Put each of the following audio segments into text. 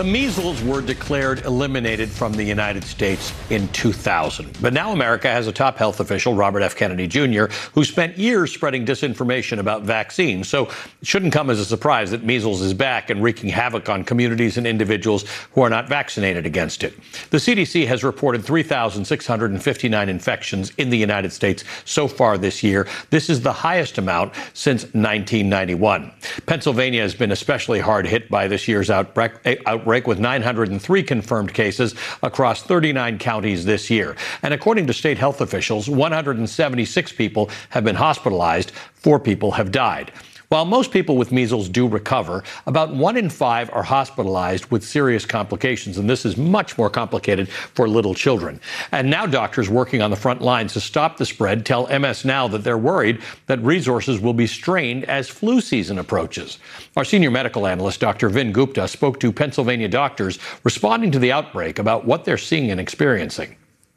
The measles were declared eliminated from the United States in 2000. But now America has a top health official, Robert F. Kennedy Jr., who spent years spreading disinformation about vaccines. So it shouldn't come as a surprise that measles is back and wreaking havoc on communities and individuals who are not vaccinated against it. The CDC has reported 3,659 infections in the United States so far this year. This is the highest amount since 1991. Pennsylvania has been especially hard hit by this year's outbreak with 903 confirmed cases across 39 counties this year. And according to state health officials, 176 people have been hospitalized, 4 people have died. While most people with measles do recover, about 1 in 5 are hospitalized with serious complications, and this is much more complicated for little children. And now doctors working on the front lines to stop the spread tell MS Now that they're worried that resources will be strained as flu season approaches. Our senior medical analyst, Dr. Vin Gupta, spoke to Pennsylvania doctors responding to the outbreak about what they're seeing and experiencing.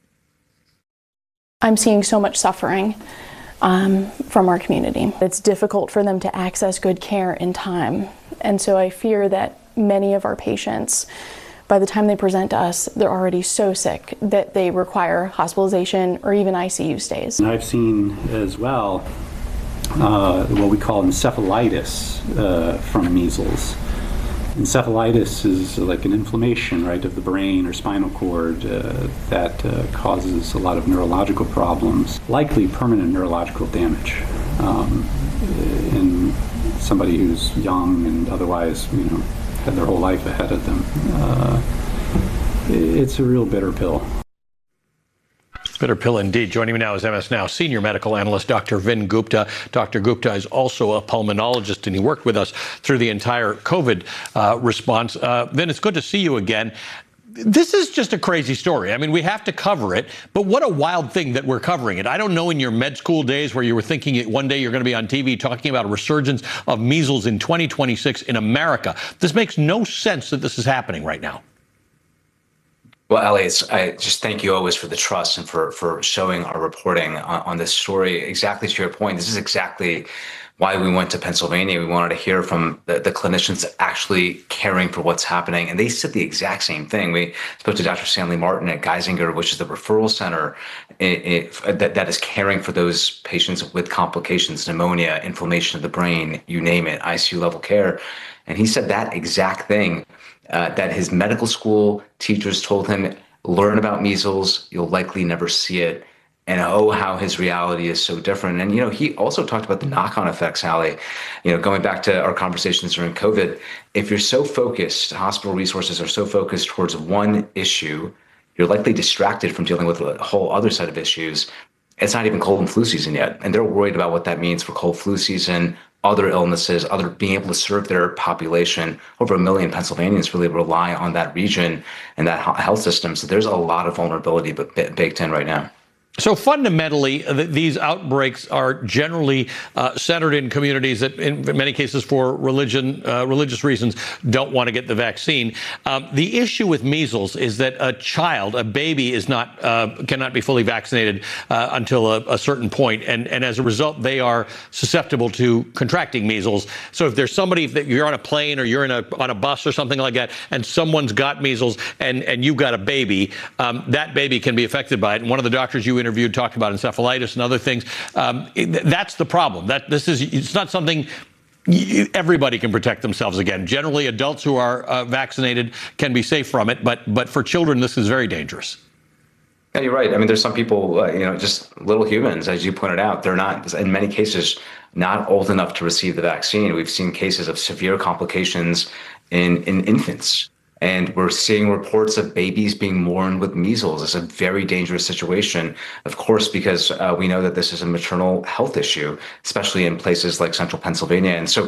I'm seeing so much suffering from our community. It's difficult for them to access good care in time. And so I fear that many of our patients, by the time they present to us, they're already so sick that they require hospitalization or even ICU stays. And I've seen as well what we call encephalitis from measles. Encephalitis is like an inflammation, right, of the brain or spinal cord that causes a lot of neurological problems, likely permanent neurological damage in somebody who's young and otherwise, had their whole life ahead of them. It's a real bitter pill. Bitter pill indeed. Joining me now is MS Now senior medical analyst Dr. Vin Gupta. Dr. Gupta is also a pulmonologist, and he worked with us through the entire COVID response. Vin, it's good to see you again. This is just a crazy story. I mean, we have to cover it, but what a wild thing that we're covering it. I don't know in your med school days where you were thinking one day you're going to be on TV talking about a resurgence of measles in 2026 in America. This makes no sense that this is happening right now. Well, Ali, I just thank you always for the trust and for showing our reporting on this story. Exactly to your point, this is exactly why we went to Pennsylvania. We wanted to hear from the clinicians actually caring for what's happening. And they said the exact same thing. We spoke to Dr. Stanley Martin at Geisinger, which is the referral center that is caring for those patients with complications, pneumonia, inflammation of the brain, you name it, ICU level care. And he said that exact thing. That his medical school teachers told him, learn about measles, you'll likely never see it. And oh, how his reality is so different. And, he also talked about the knock-on effects, Ali. Going back to our conversations during COVID, if you're so focused, hospital resources are so focused towards one issue, you're likely distracted from dealing with a whole other set of issues. It's not even cold and flu season yet. And they're worried about what that means for cold flu season, other illnesses, being able to serve their population. Over 1 million Pennsylvanians really rely on that region and that health system. So there's a lot of vulnerability baked in right now. So fundamentally, these outbreaks are generally centered in communities that, in many cases, for religious reasons, don't want to get the vaccine. The issue with measles is that a baby, is not cannot be fully vaccinated until a certain point, and as a result, they are susceptible to contracting measles. So if there's somebody that you're on a plane or you're on a bus or something like that, and someone's got measles and you've got a baby, that baby can be affected by it. And one of the doctors you interviewed talked about encephalitis and other things. That's the problem. It's not something everybody can protect themselves against. Generally, adults who are vaccinated can be safe from it, but for children, this is very dangerous. Yeah, you're right. I mean, there's some people, just little humans, as you pointed out, they're not, in many cases, not old enough to receive the vaccine. We've seen cases of severe complications in infants. And we're seeing reports of babies being born with measles. It's a very dangerous situation, of course, because we know that this is a maternal health issue, especially in places like central Pennsylvania. And so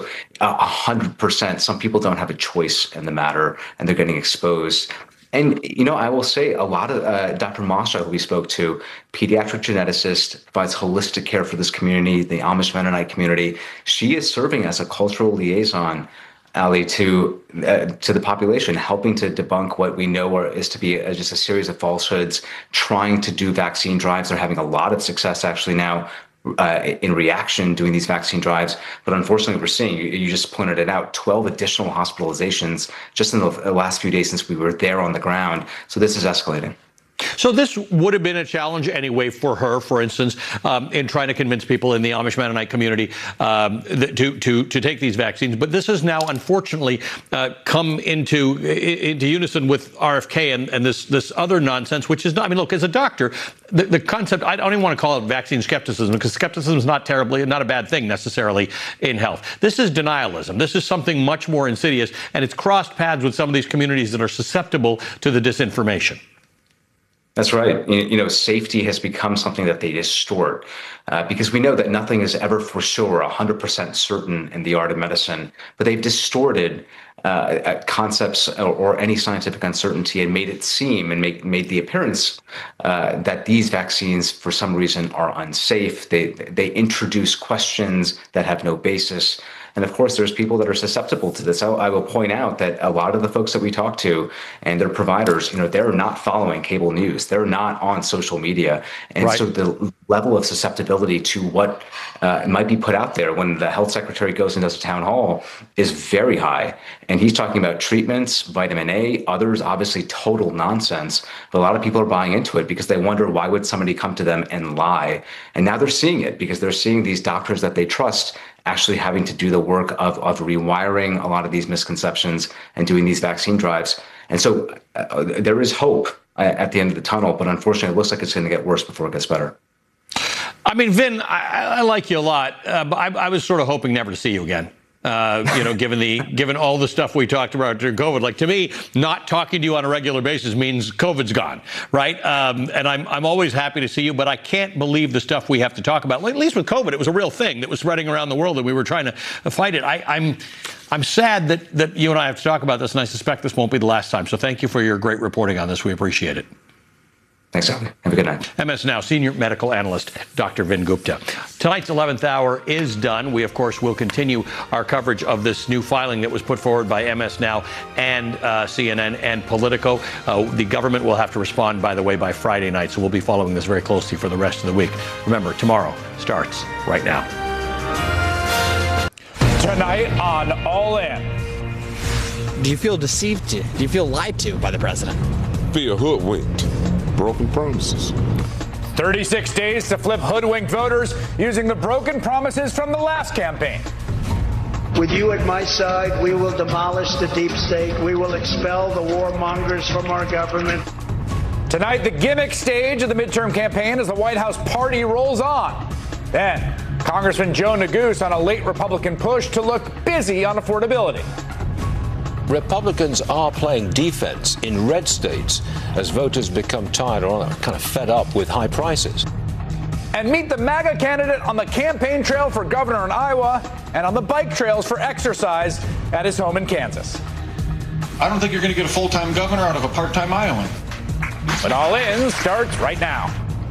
100%, some people don't have a choice in the matter, and they're getting exposed. And, I will say a lot of Dr. Mosha, who we spoke to, pediatric geneticist, provides holistic care for this community, the Amish Mennonite community. She is serving as a cultural liaison, Ali, to the population, helping to debunk what we know is to be just a series of falsehoods, trying to do vaccine drives. They're having a lot of success actually now in reaction doing these vaccine drives. But unfortunately, we're seeing, you just pointed it out, 12 additional hospitalizations just in the last few days since we were there on the ground. So this is escalating. So this would have been a challenge anyway for her, for instance, in trying to convince people in the Amish Mennonite community to take these vaccines. But this has now, unfortunately, come into unison with RFK and this other nonsense, which is not. I mean, look, as a doctor, the concept, I don't even want to call it vaccine skepticism, because skepticism is not a bad thing necessarily in health. This is denialism. This is something much more insidious, and it's crossed paths with some of these communities that are susceptible to the disinformation. That's right. You know, safety has become something that they distort because we know that nothing is ever for sure 100% certain in the art of medicine, but they've distorted concepts or any scientific uncertainty and made it seem and made the appearance that these vaccines, for some reason, are unsafe. They introduce questions that have no basis. And of course, there's people that are susceptible to this. I will point out that a lot of the folks that we talk to and their providers, you know, they're not following cable news. They're not on social media. And so the level of susceptibility to what might be put out there when the health secretary goes and does a town hall is very high. And he's talking about treatments, vitamin A, others, obviously total nonsense. But a lot of people are buying into it because they wonder, why would somebody come to them and lie? And now they're seeing it because they're seeing these doctors that they trust actually having to do the work of rewiring a lot of these misconceptions and doing these vaccine drives. And so there is hope at the end of the tunnel, but unfortunately, it looks like it's going to get worse before it gets better. I mean, Vin, I like you a lot, but I was sort of hoping never to see you again. You know, given all the stuff we talked about during COVID, like, to me, not talking to you on a regular basis means COVID's gone, right? And I'm always happy to see you, but I can't believe the stuff we have to talk about. Like, at least with COVID, it was a real thing that was spreading around the world, and we were trying to fight it. I'm sad that you and I have to talk about this, and I suspect this won't be the last time. So thank you for your great reporting on this. We appreciate it. Thanks, Alvin. Have a good night. MS Now senior medical analyst Dr. Vin Gupta. Tonight's 11th hour is done. We, of course, will continue our coverage of this new filing that was put forward by MS Now and CNN and Politico. The government will have to respond, by the way, by Friday night, so we'll be following this very closely for the rest of the week. Remember, tomorrow starts right now. Tonight on All In. Do you feel deceived? Do you feel lied to by the president? Feel hoodwinked. Broken promises. 36 days to flip hoodwinked voters using the broken promises from the last campaign. With you at my side, we will demolish the deep state. We will expel the warmongers from our government. Tonight, the gimmick stage of the midterm campaign as the White House party rolls on. Then, Congressman Joe Neguse on a late Republican push to look busy on affordability. Republicans are playing defense in red states as voters become tired or kind of fed up with high prices. And meet the MAGA candidate on the campaign trail for governor in Iowa and on the bike trails for exercise at his home in Kansas. I don't think you're going to get a full-time governor out of a part-time Iowan. But All In starts right now.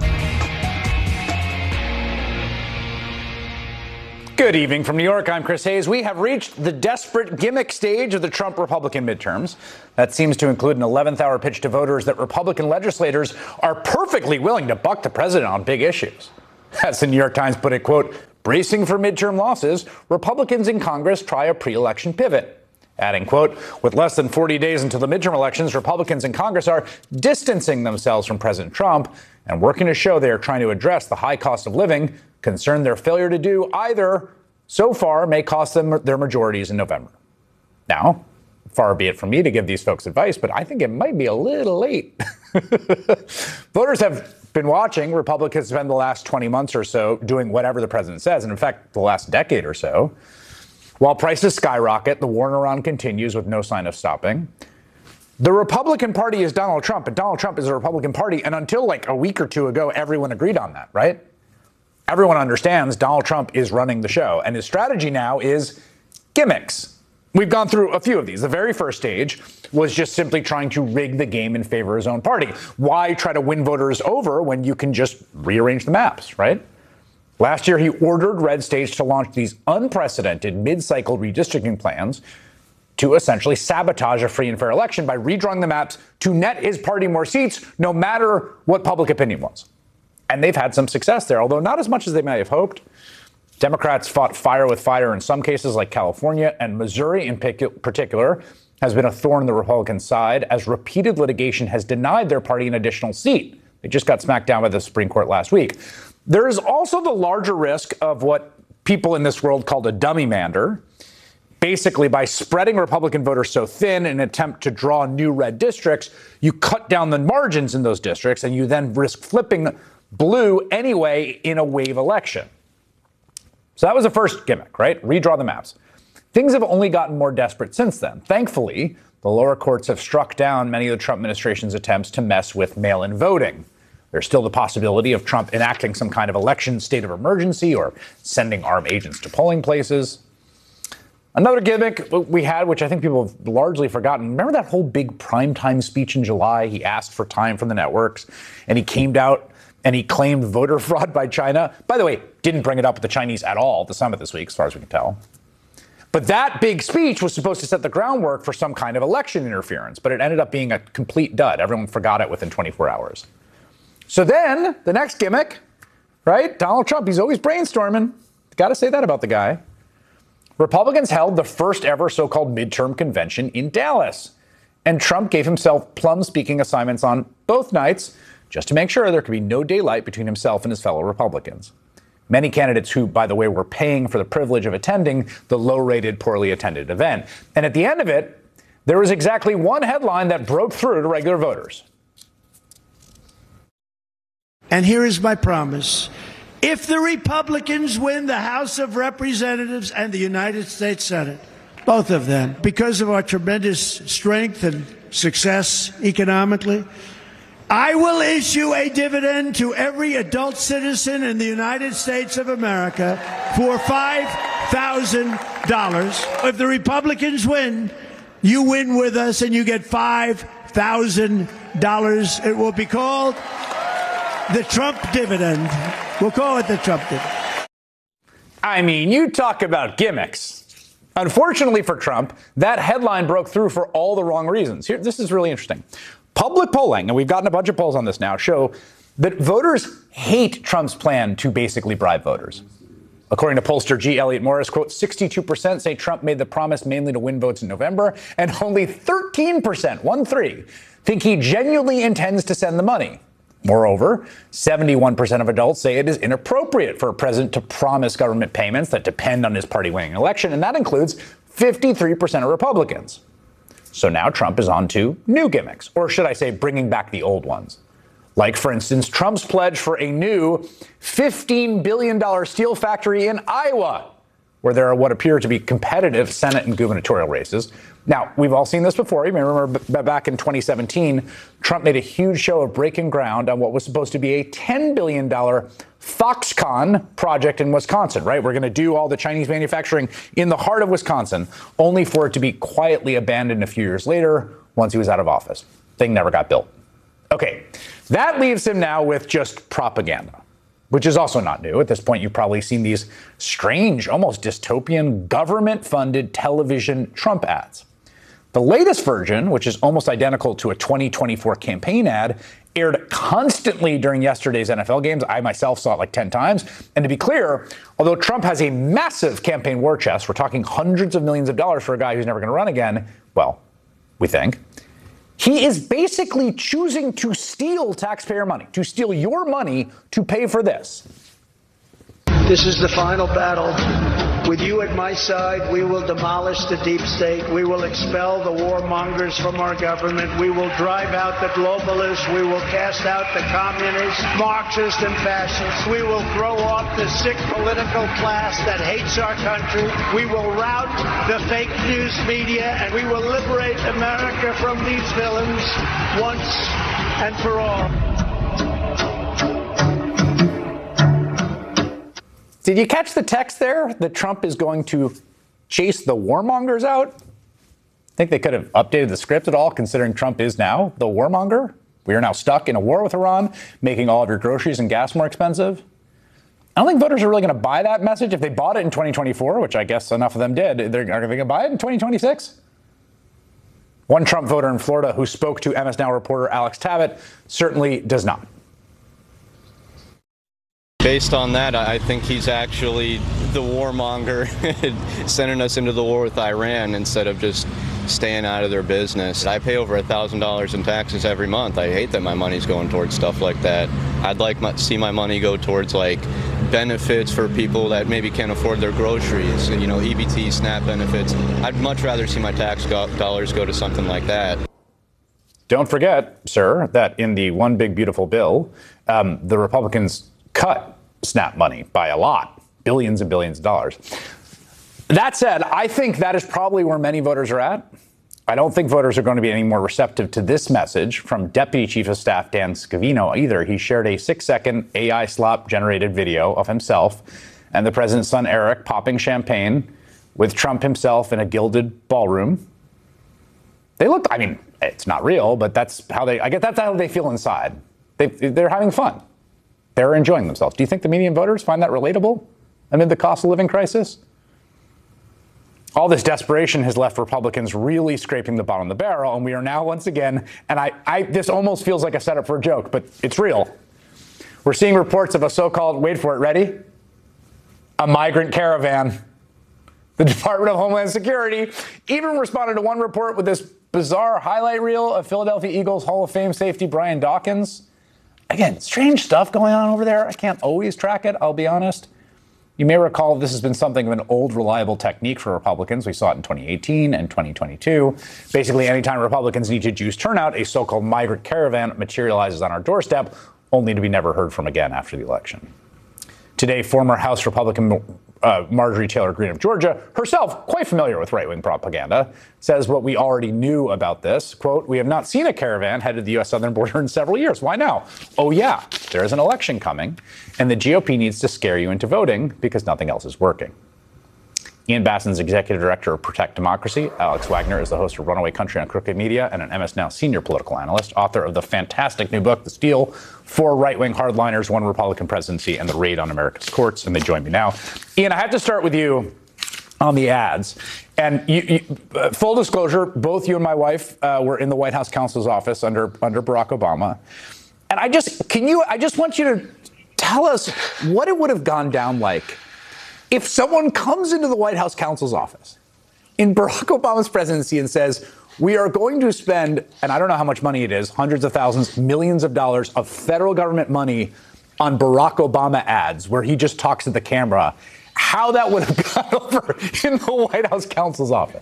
Good evening from New York. I'm Chris Hayes. We have reached the desperate gimmick stage of the Trump Republican midterms. That seems to include an 11th hour pitch to voters that Republican legislators are perfectly willing to buck the president on big issues. As the New York Times put it, quote, bracing for midterm losses, Republicans in Congress try a pre-election pivot. Adding, quote, with less than 40 days until the midterm elections, Republicans in Congress are distancing themselves from President Trump and working to show they are trying to address the high cost of living, concern their failure to do either so far may cost them their majorities in November. Now, far be it from me to give these folks advice, but I think it might be a little late. Voters have been watching Republicans spend the last 20 months or so doing whatever the president says, and in fact, the last decade or so. While prices skyrocket, the war in Iran continues with no sign of stopping. The Republican Party is Donald Trump, and Donald Trump is the Republican Party, and until like a week or two ago, everyone agreed on that, right? Everyone understands Donald Trump is running the show, and his strategy now is gimmicks. We've gone through a few of these. The very first stage was just simply trying to rig the game in favor of his own party. Why try to win voters over when you can just rearrange the maps, right? Last year, he ordered red states to launch these unprecedented mid-cycle redistricting plans to essentially sabotage a free and fair election by redrawing the maps to net his party more seats, no matter what public opinion was. And they've had some success there, although not as much as they might have hoped. Democrats fought fire with fire in some cases, like California, and Missouri in particular has been a thorn in the Republican side as repeated litigation has denied their party an additional seat. They just got smacked down by the Supreme Court last week. There is also the larger risk of what people in this world called a dummy mander. Basically, by spreading Republican voters so thin in an attempt to draw new red districts, you cut down the margins in those districts, and you then risk flipping blue anyway in a wave election. So that was the first gimmick, right? Redraw the maps. Things have only gotten more desperate since then. Thankfully, the lower courts have struck down many of the Trump administration's attempts to mess with mail-in voting. There's still the possibility of Trump enacting some kind of election state of emergency or sending armed agents to polling places. Another gimmick we had, which I think people have largely forgotten, remember that whole big primetime speech in July? He asked for time from the networks, and he came out and he claimed voter fraud by China. By the way, didn't bring it up with the Chinese at all at the summit this week, as far as we can tell. But that big speech was supposed to set the groundwork for some kind of election interference, but it ended up being a complete dud. Everyone forgot it within 24 hours. So then, the next gimmick, right? Donald Trump, he's always brainstorming. Got to say that about the guy. Republicans held the first ever so-called midterm convention in Dallas. And Trump gave himself plum speaking assignments on both nights just to make sure there could be no daylight between himself and his fellow Republicans. Many candidates who, by the way, were paying for the privilege of attending the low-rated, poorly attended event. And at the end of it, there was exactly one headline that broke through to regular voters. And here is my promise. If the Republicans win the House of Representatives and the United States Senate, both of them, because of our tremendous strength and success economically, I will issue a dividend to every adult citizen in the United States of America for $5,000. If the Republicans win, you win with us and you get $5,000. It will be called the Trump dividend. We'll call it the Trump dividend. I mean, you talk about gimmicks. Unfortunately for Trump, that headline broke through for all the wrong reasons. Here, this is really interesting. Public polling, and we've gotten a bunch of polls on this now, show that voters hate Trump's plan to basically bribe voters. According to pollster G. Elliott Morris, quote, 62% say Trump made the promise mainly to win votes in November, and only 13%, 1-3, think he genuinely intends to send the money. Moreover, 71% of adults say it is inappropriate for a president to promise government payments that depend on his party winning an election, and that includes 53% of Republicans. So now Trump is on to new gimmicks, or should I say bringing back the old ones. Like, for instance, Trump's pledge for a new $15 billion steel factory in Iowa, where there are what appear to be competitive Senate and gubernatorial races. Now, we've all seen this before. You may remember back in 2017, Trump made a huge show of breaking ground on what was supposed to be a $10 billion Foxconn project in Wisconsin, right? We're going to do all the Chinese manufacturing in the heart of Wisconsin, only for it to be quietly abandoned a few years later once he was out of office. Thing never got built. Okay, that leaves him now with just propaganda, which is also not new. At this point, you've probably seen these strange, almost dystopian, government-funded television Trump ads. The latest version, which is almost identical to a 2024 campaign ad, aired constantly during yesterday's NFL games. I myself saw it like 10 times. And to be clear, although Trump has a massive campaign war chest, we're talking hundreds of millions of dollars for a guy who's never going to run again, well, we think, he is basically choosing to steal taxpayer money, to steal your money to pay for this. This is the final battle. With you at my side, we will demolish the deep state. We will expel the warmongers from our government. We will drive out the globalists. We will cast out the communists, Marxists, and fascists. We will throw off the sick political class that hates our country. We will rout the fake news media, and we will liberate America from these villains once and for all. Did you catch the text there that Trump is going to chase the warmongers out? Think they could have updated the script at all, considering Trump is now the warmonger? We are now stuck in a war with Iran, making all of your groceries and gas more expensive. I don't think voters are really going to buy that message. If they bought it in 2024, which I guess enough of them did, are they going to buy it in 2026? One Trump voter in Florida who spoke to MS Now reporter Alex Tabbitt certainly does not. based on that, I think he's actually the warmonger, sending us into the war with Iran instead of just staying out of their business. I pay over $1,000 in taxes every month. I hate that my money's going towards stuff like that. I'd like to see my money go towards like benefits for people that maybe can't afford their groceries, you know, EBT, SNAP benefits. I'd much rather see my tax dollars go to something like that. Don't forget, sir, that in the One Big Beautiful Bill, the Republicans cut SNAP money by a lot, billions and billions of dollars. That said, I think that is probably where many voters are at. I don't think voters are going to be any more receptive to this message from Deputy Chief of Staff Dan Scavino either. He shared a 6-second AI slop-generated video of himself and the president's son Eric popping champagne with Trump himself in a gilded ballroom. They looked, I mean, it's not real, but that's how they feel inside. They're having fun. They're enjoying themselves. Do you think the median voters find that relatable amid the cost of living crisis? All this desperation has left Republicans really scraping the bottom of the barrel, and we are now once again, and this almost feels like a setup for a joke, but it's real. We're seeing reports of a so-called, wait for it, ready? A migrant caravan. The Department of Homeland Security even responded to one report with this bizarre highlight reel of Philadelphia Eagles Hall of Fame safety Brian Dawkins. Again, strange stuff going on over there. I can't always track it, I'll be honest. You may recall this has been something of an old, reliable technique for Republicans. We saw it in 2018 and 2022. Basically, anytime Republicans need to juice turnout, a so-called migrant caravan materializes on our doorstep, only to be never heard from again after the election. Today, former House Republican Marjorie Taylor Greene of Georgia, herself quite familiar with right-wing propaganda, says what we already knew about this. Quote, "We have not seen a caravan headed to the U.S. southern border in several years. Why now? Oh, yeah, there is an election coming, and the GOP needs to scare you into voting because nothing else is working." Ian Basson's executive director of Protect Democracy. Alex Wagner is the host of Runaway Country on Crooked Media and an MS Now senior political analyst, author of the fantastic new book, The Steal, 4 Right-Wing Hardliners, 1 Republican Presidency, and the Raid on America's Courts. And they join me now. Ian, I have to start with you on the ads. And full disclosure, both you and my wife were in the White House counsel's office under Barack Obama. And I just want you to tell us what it would have gone down like if someone comes into the White House counsel's office in Barack Obama's presidency and says, we are going to spend, and I don't know how much money it is, hundreds of thousands, millions of dollars of federal government money on Barack Obama ads where he just talks to the camera, how that would have gone over in the White House counsel's office.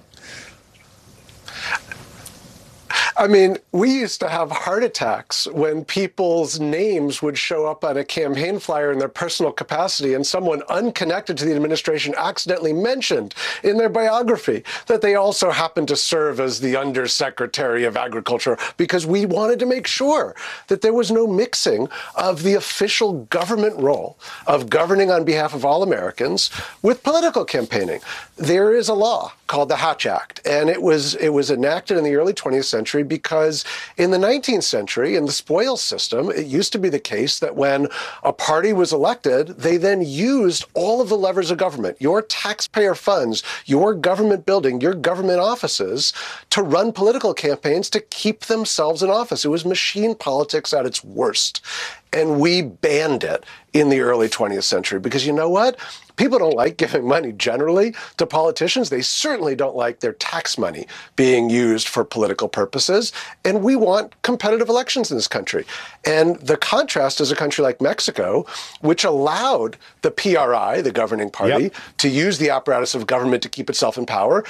I mean, we used to have heart attacks when people's names would show up on a campaign flyer in their personal capacity and someone unconnected to the administration accidentally mentioned in their biography that they also happened to serve as the Undersecretary of Agriculture, because we wanted to make sure that there was no mixing of the official government role of governing on behalf of all Americans with political campaigning. There is a law called the Hatch Act, and it was enacted in the early 20th century because in the 19th century, in the spoils system, it used to be the case that when a party was elected, they then used all of the levers of government, your taxpayer funds, your government building, your government offices, to run political campaigns to keep themselves in office. It was machine politics at its worst. And we banned it in the early 20th century because you know what? People don't like giving money generally to politicians. They certainly don't like their tax money being used for political purposes. And we want competitive elections in this country. And the contrast is a country like Mexico, which allowed the PRI, the governing party, to use the apparatus of government to keep itself in power.